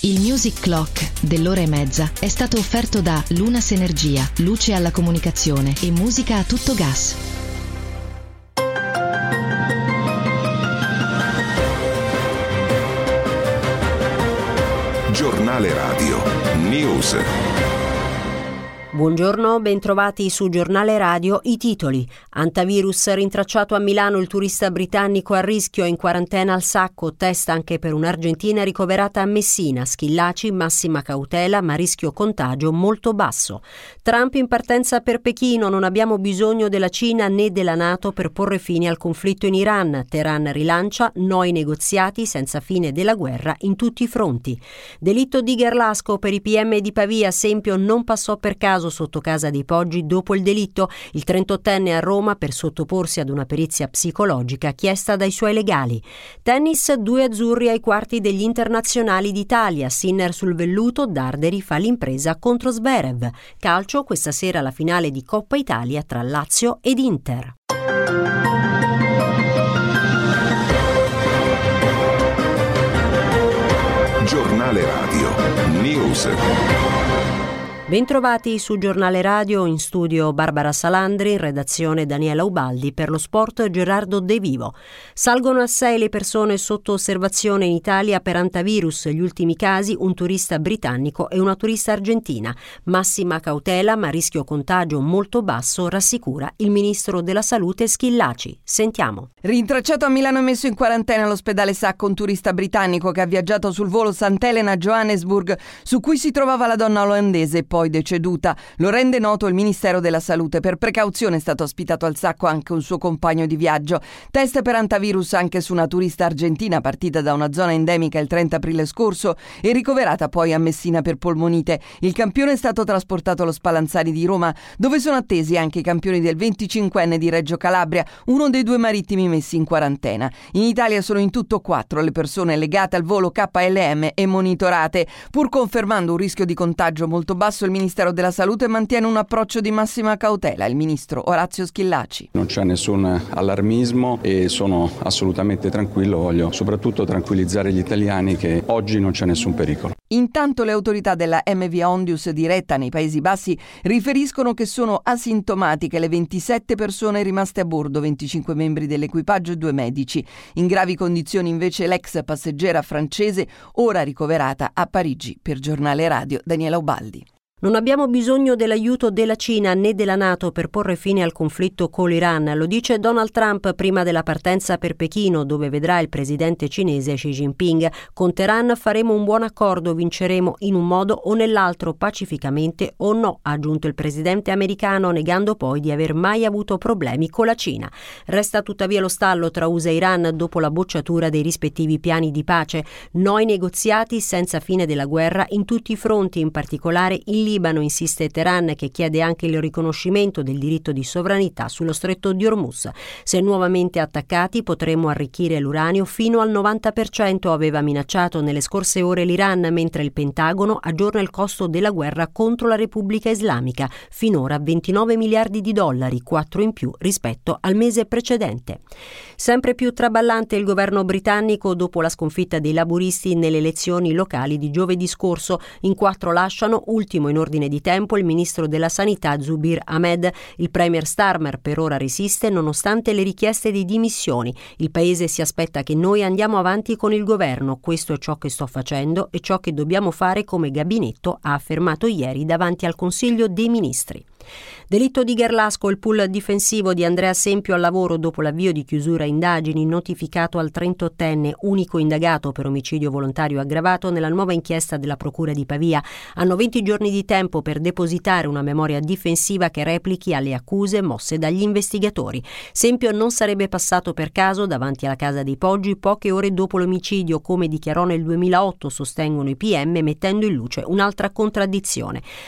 Il Music Clock dell'ora e mezza è stato offerto da Lunas Energia, luce alla comunicazione e musica a tutto gas. Giornale Radio News. Buongiorno, bentrovati su Giornale Radio. I titoli: antivirus rintracciato a Milano, il turista britannico a rischio in quarantena al Sacco, test anche per un'argentina ricoverata a Messina, Schillaci, massima cautela ma rischio contagio molto basso. Trump in partenza per Pechino, non abbiamo bisogno della Cina né della NATO per porre fine al conflitto in Iran. Teheran rilancia, no ai negoziati senza fine della guerra in tutti i fronti. Delitto di Gerlasco per i PM di Pavia, Sempio non passò per caso sotto casa dei Poggi dopo il delitto. Il 38enne a Roma per sottoporsi ad una perizia psicologica chiesta dai suoi legali. Tennis, 2 azzurri ai quarti degli internazionali d'Italia. Sinner sul velluto, Darderi fa l'impresa contro Zverev. Calcio, questa sera la finale di Coppa Italia tra Lazio ed Inter. Giornale Radio News. Bentrovati su Giornale Radio, in studio Barbara Salandri, in redazione Daniela Ubaldi, per lo sport Gerardo De Vivo. Salgono a 6 le persone sotto osservazione in Italia per antivirus, gli ultimi casi un turista britannico e una turista argentina. Massima cautela ma rischio contagio molto basso, rassicura il ministro della Salute Schillaci. Sentiamo. Rintracciato a Milano e messo in quarantena all'ospedale Sacco un turista britannico che ha viaggiato sul volo Sant'Elena-Johannesburg, su cui si trovava la donna olandese poi deceduta. Lo rende noto il Ministero della Salute. Per precauzione è stato ospitato al Sacco anche un suo compagno di viaggio. Test per antivirus anche su una turista argentina partita da una zona endemica il 30 aprile scorso e ricoverata poi a Messina per polmonite. Il campione è stato trasportato allo Spallanzani di Roma, dove sono attesi anche i campioni del 25enne di Reggio Calabria, uno dei 2 marittimi messi in quarantena. In Italia sono in tutto 4 le persone legate al volo KLM e monitorate. Pur confermando un rischio di contagio molto basso, il Ministero della Salute mantiene un approccio di massima cautela. Il ministro Orazio Schillaci. Non c'è nessun allarmismo e sono assolutamente tranquillo. Voglio soprattutto tranquillizzare gli italiani che oggi non c'è nessun pericolo. Intanto le autorità della MV Ondius diretta nei Paesi Bassi riferiscono che sono asintomatiche le 27 persone rimaste a bordo, 25 membri dell'equipaggio e 2 medici. In gravi condizioni invece l'ex passeggera francese, ora ricoverata a Parigi. Per Giornale Radio Daniela Ubaldi. Non abbiamo bisogno dell'aiuto della Cina né della NATO per porre fine al conflitto con l'Iran, lo dice Donald Trump prima della partenza per Pechino, dove vedrà il presidente cinese Xi Jinping. Con Teheran faremo un buon accordo, vinceremo in un modo o nell'altro, pacificamente o no, ha aggiunto il presidente americano, negando poi di aver mai avuto problemi con la Cina. Resta tuttavia lo stallo tra USA e Iran dopo la bocciatura dei rispettivi piani di pace. No ai negoziati senza fine della guerra in tutti i fronti, in particolare in Libano, insiste Teheran, che chiede anche il riconoscimento del diritto di sovranità sullo stretto di Hormuz. Se nuovamente attaccati potremmo arricchire l'uranio fino al 90%, aveva minacciato nelle scorse ore l'Iran, mentre il Pentagono aggiorna il costo della guerra contro la Repubblica Islamica, finora 29 miliardi di dollari, 4 in più rispetto al mese precedente. Sempre più traballante il governo britannico dopo la sconfitta dei laburisti nelle elezioni locali di giovedì scorso. In 4 lasciano, ultimo in ordine di tempo, il ministro della Sanità Zubir Ahmed. Il premier Starmer per ora resiste nonostante le richieste di dimissioni. Il paese si aspetta che noi andiamo avanti con il governo. Questo è ciò che sto facendo e ciò che dobbiamo fare come gabinetto, ha affermato ieri davanti al Consiglio dei Ministri. Delitto di Gerlasco, il pool difensivo di Andrea Sempio al lavoro dopo l'avvio di chiusura indagini notificato al 38enne, unico indagato per omicidio volontario aggravato nella nuova inchiesta della Procura di Pavia. Hanno 20 giorni di tempo per depositare una memoria difensiva che replichi alle accuse mosse dagli investigatori. Sempio non sarebbe passato per caso davanti alla casa dei Poggi poche ore dopo l'omicidio, come dichiarò nel 2008, sostengono i PM, mettendo in luce un'altra contraddizione.